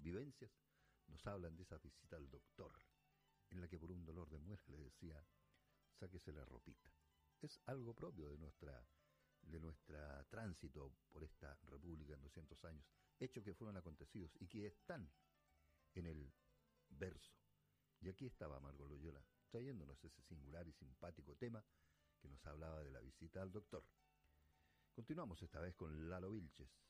vivencias, nos hablan de esa visita al doctor, en la que por un dolor de muela le decía, sáquese la ropita. Es algo propio de nuestra tránsito por esta república en 200 años, hechos que fueron acontecidos y que están en el verso. Y aquí estaba Margot Loyola, trayéndonos ese singular y simpático tema que nos hablaba de la visita al doctor. Continuamos esta vez con Lalo Vilches,